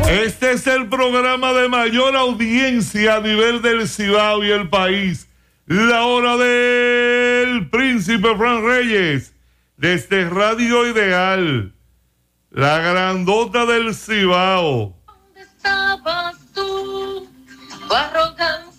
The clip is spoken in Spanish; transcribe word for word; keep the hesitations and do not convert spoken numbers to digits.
Este es el programa de mayor audiencia a nivel del Cibao y el país. La hora del Príncipe Fran Reyes, desde Radio Ideal, la grandota del Cibao. ¿Dónde estabas tú? Tu arrogancia